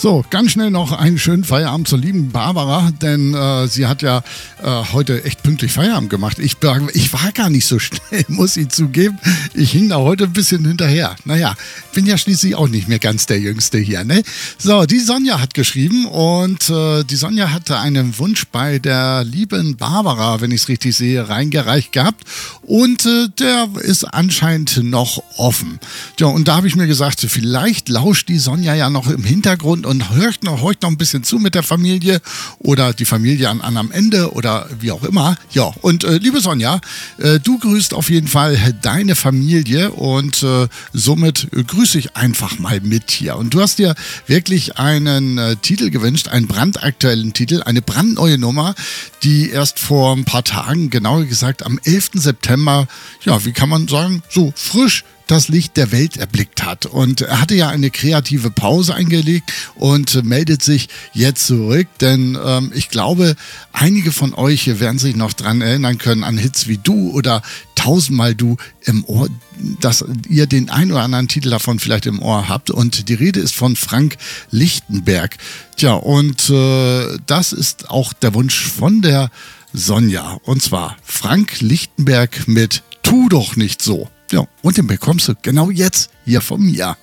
So, ganz schnell noch einen schönen Feierabend zur lieben Barbara, denn sie hat ja heute echt pünktlich Feierabend gemacht. Ich war gar nicht so schnell, muss ich zugeben. Ich hing da heute ein bisschen hinterher. Naja, bin ja schließlich auch nicht mehr ganz der Jüngste hier, ne? So, die Sonja hat geschrieben und die Sonja hatte einen Wunsch bei der lieben Barbara, wenn ich es richtig sehe, reingereicht gehabt und der ist anscheinend noch offen. Ja, und da habe ich mir gesagt, vielleicht lauscht die Sonja ja noch im Hintergrund und hört noch ein bisschen zu mit der Familie oder die Familie am Ende oder wie auch immer. Ja, und liebe Sonja, du grüßt auf jeden Fall deine Familie und somit grüße ich einfach mal mit hier. Und du hast dir wirklich einen Titel gewünscht, einen brandaktuellen Titel, eine brandneue Nummer, die erst vor ein paar Tagen, genauer gesagt am 11. September, ja, wie kann man sagen, so frisch das Licht der Welt erblickt hat. Und er hatte ja eine kreative Pause eingelegt und meldet sich jetzt zurück, denn ich glaube, einige von euch werden sich noch dran erinnern können an Hits wie Du oder Tausendmal Du im Ohr, dass ihr den ein oder anderen Titel davon vielleicht im Ohr habt. Und die Rede ist von Frank Lichtenberg. Tja, und das ist auch der Wunsch von der Sonja. Und zwar Frank Lichtenberg mit Tu doch nicht so. Ja, und den bekommst du genau jetzt hier von mir.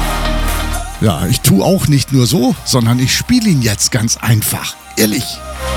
Ja, ich tue auch nicht nur so, sondern ich spiele ihn jetzt ganz einfach. Ehrlich.